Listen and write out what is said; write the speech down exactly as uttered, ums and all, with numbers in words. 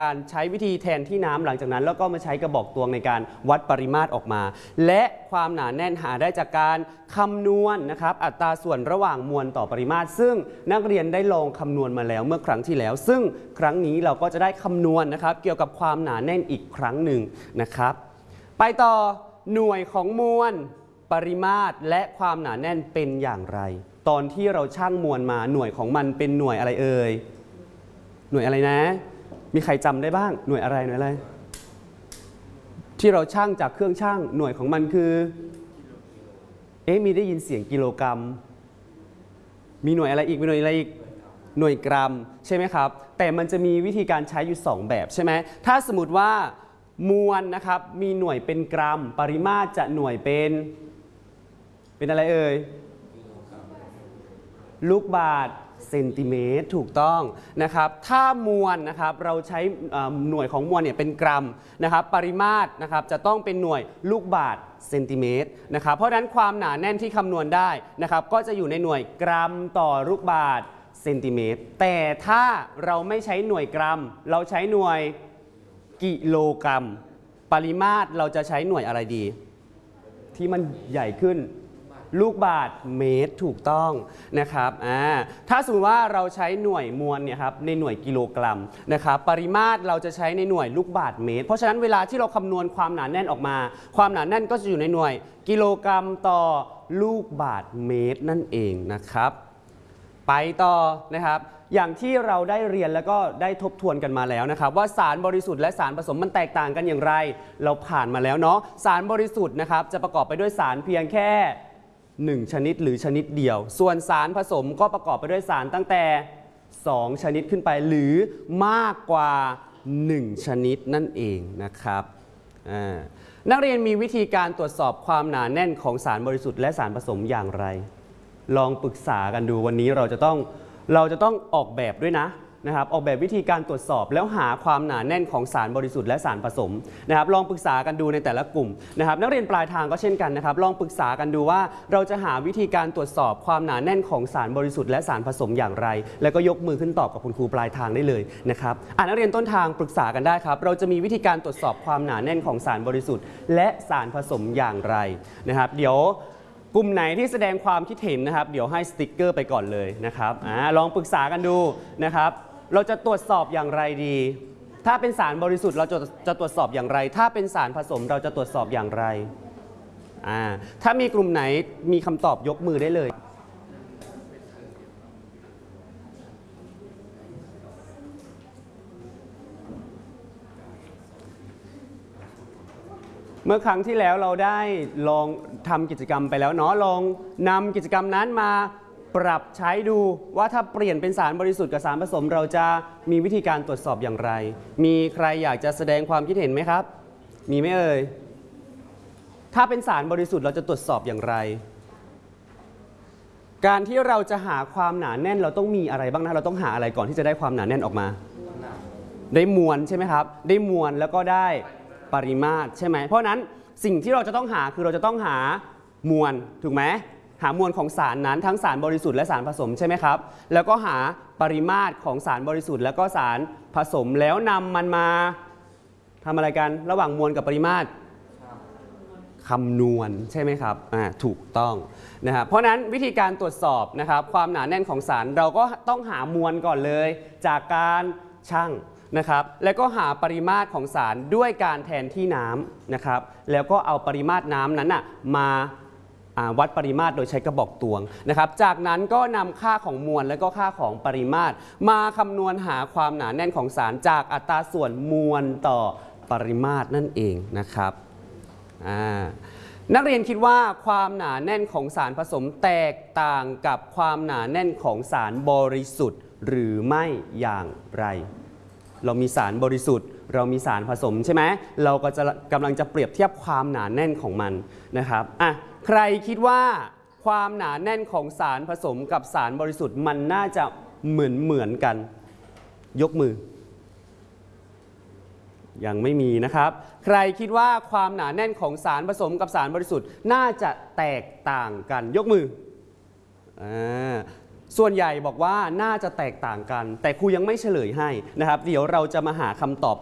การใช้วิธีแทนที่น้ำหลังจากนั้นแล้วก็มาใช้กระบอกตวงในการวัดปริมาตรออกมาและความหนาแน่นหาได้จากการคำนวณนะครับอัตราส่วนระหว่างมวลต่อปริมาตรซึ่งนักเรียนได้ลองคำนวณมาแล้วเมื่อครั้งที่แล้วซึ่งครั้งนี้เราก็จะได้คำนวณนะครับเกี่ยวกับความหนาแน่นอีกครั้งหนึ่งนะครับไปต่อหน่วยของมวลปริมาตรและความหนาแน่นเป็นอย่างไรตอนที่เราชั่งมวลมาหน่วยของมันเป็นหน่วยอะไรเอ่ยหน่วยอะไรนะมีใครจำได้บ้างหน่วยอะไรหน่วยอะไรที่เราชั่งจากเครื่องชั่งหน่วยของมันคือเอ๊ะมีได้ยินเสียงกิโลกรัมมีหน่วยอะไรอีกมีหน่วยอะไรอีกหน่วยกรัมใช่ไหมครับแต่มันจะมีวิธีการใช้อยู่สองแบบใช่ไหมถ้าสมมติว่ามวลนะครับมีหน่วยเป็นกรัมปริมาตรจะหน่วยเป็นเป็นอะไรเอ่ยลูกบาศก์เซนติเมตรถูกต้องนะครับถ้ามวลนะครับเราใช้หน่วยของมวลเนี่ยเป็นกรัมนะครับปริมาตรนะครับจะต้องเป็นหน่วยลูกบาศก์เซนติเมตรนะครับเพราะฉะนั้นความหนาแน่นที่คำนวณได้นะครับก็จะอยู่ในหน่วยกรัมต่อลูกบาศก์เซนติเมตรแต่ถ้าเราไม่ใช้หน่วยกรัมเราใช้หน่วยกิโลกรัมปริมาตรเราจะใช้หน่วยอะไรดีที่มันใหญ่ขึ้นลูกบาศก์เมตรถูกต้องนะครับอ่าถ้าสมมติว่าเราใช้หน่วยมวลเนี่ยครับในหน่วยกิโลกรัมนะครับปริมาตรเราจะใช้ในหน่วยลูกบาศก์เมตรเพราะฉะนั้นเวลาที่เราคำนวณความหนาแน่นออกมาความหนาแน่นก็จะอยู่ในหน่วยกิโลกรัมต่อลูกบาศก์เมตรนั่นเองนะครับไปต่อนะครับอย่างที่เราได้เรียนแล้วก็ได้ทบทวนกันมาแล้วนะครับว่าสารบริสุทธิ์และสารผสมมันแตกต่างกันอย่างไรเราผ่านมาแล้วเนาะสารบริสุทธิ์นะครับจะประกอบไปด้วยสารเพียงแค่หนึ่งชนิดหรือชนิดเดียวส่วนสารผสมก็ประกอบไปด้วยสารตั้งแต่สองชนิดขึ้นไปหรือมากกว่าหนึ่งชนิดนั่นเองนะครับนักเรียนมีวิธีการตรวจสอบความหนาแน่นของสารบริสุทธิ์และสารผสมอย่างไรลองปรึกษากันดูวันนี้เราจะต้องเราจะต้องออกแบบด้วยนะนะครับออกแบบวิธีการตรวจสอบแล้วหาความหนาแน่นของสารบริสุทธิ์และสารผสมนะครับลองปรึกษากันดูในแต่ละกลุ่มนะครับนักเรียนปลายทางก็เช่นกันนะครับลองปรึกษากันดูว่าเราจะหาวิธีการตรวจสอบความหนาแน่นของสารบริสุทธิ์และสารผสมอย่างไรแล้วก็ยกมือขึ้นตอบกับคุณครูปลายทางได้เลยนะครับอ่านักเรียนต้นทางปรึกษากันได้ครับเราจะมีวิธีการตรวจสอบความหนาแน่นของสารบริสุทธิ์และสารผสมอย่างไรนะครับเดี๋ยวกลุ่มไหนที่แสดงความคิดเห็นนะครับเดี๋ยวให้สติ๊กเกอร์ไปก่อนเลยนะครับอ่าลองปรึกษากันดูนะครับเราจะตรวจสอบอย่างไรดีถ้าเป็นสารบริสุทธิ์เราจะจะตรวจสอบอย่างไรถ้าเป็นสารผสมเราจะตรวจสอบอย่างไรอ่าถ้ามีกลุ่มไหนมีคำตอบยกมือได้เลยเมื่อครั้งที่แล้วเราได้ลองทำกิจกรรมไปแล้วเนาะลองนำกิจกรรมนั้นมาปรับใช้ดูว่าถ้าเปลี่ยนเป็นสารบริสุทธิ์กับสารผสมเราจะมีวิธีการตรวจสอบอย่างไรมีใครอยากจะแสดงความคิดเห็นไหมครับมีไหมเอ่ยถ้าเป็นสารบริสุทธิ์เราจะตรวจสอบอย่างไรการที่เราจะหาความหนาแน่นเราต้องมีอะไรบ้างนะเราต้องหาอะไรก่อนที่จะได้ความหนาแน่นออกมาได้มวลใช่ไหมครับได้มวลแล้วก็ได้ปริมาตรใช่ไหมเพราะนั้นสิ่งที่เราจะต้องหาคือเราจะต้องหามวลถูกไหมหามวลของสารนั้นทั้งสารบริสุทธิ์และสารผสมใช่ไหมครับแล้วก็หาปริมาตรของสารบริสุทธิ์แล้วก็สารผสมแล้วนำมันมาทำอะไรกันระหว่างมวลกับปริมาตรคำนวณใช่ไหมครับอ่าถูกต้องนะครับเพราะนั้นวิธีการตรวจสอบนะครับความหนาแน่นของสารเราก็ต้องหามวลก่อนเลยจากการชั่งนะครับแล้วก็หาปริมาตรของสารด้วยการแทนที่น้ำนะครับแล้วก็เอาปริมาตรน้ำนั้นนะมาวัดปริมาตรโดยใช้กระบอกตวงนะครับจากนั้นก็นำค่าของมวลและก็ค่าของปริมาตรมาคำนวณหาความหนาแน่นของสารจากอัตราส่วนมวลต่อปริมาตรนั่นเองนะครับนักเรียนคิดว่าความหนาแน่นของสารผสมแตกต่างกับความหนาแน่นของสารบริสุทธิ์หรือไม่อย่างไรเรามีสารบริสุทธิ์เรามีสารผสมใช่ไหมเราก็จะกำลังจะเปรียบเทียบความหนาแน่นของมันนะครับอ่ะใครคิดว่าความหนาแน่นของสารผสมกับสารบริสุทธิ์มันน่าจะเหมือนเหมือนกันยกมือยังไม่มีนะครับใครคิดว่าความหนาแน่นของสารผสมกับสารบริสุทธิ์น่าจะแตกต่างกันยกมืออ่าส่วนใหญ่บอกว่าน่าจะแตกต่างกัน แต่ครูยังไม่เฉลยให้นะครับ เดี๋ยวเราจะมาหาคำตอบ